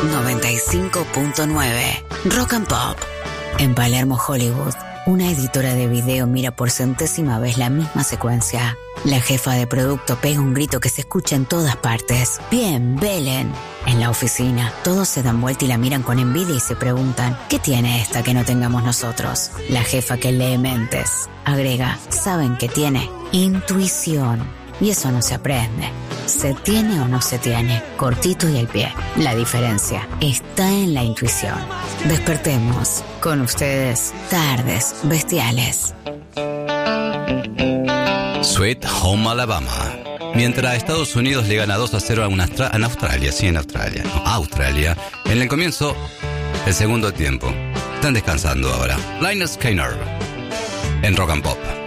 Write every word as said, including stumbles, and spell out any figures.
noventa y cinco punto nueve. Rock and Pop. En Palermo, Hollywood, una editora de video mira por centésima vez la misma secuencia. La jefa de producto pega un grito que se escucha en todas partes. Bien, Belén. En la oficina, todos se dan vuelta y la miran con envidia y se preguntan, ¿qué tiene esta que no tengamos nosotros? La jefa que lee mentes agrega, ¿saben qué tiene? Intuición. Y eso no se aprende. ¿Se tiene o no se tiene? Cortito y al pie. La diferencia está en la intuición. Despertemos. Con ustedes, Tardes Bestiales. Sweet Home Alabama. Mientras Estados Unidos le gana dos a cero a una Austra- en Australia, sí, en Australia, no, Australia, en el comienzo, el segundo tiempo. Están descansando ahora. Lynyrd Skynyrd, en Rock and Pop.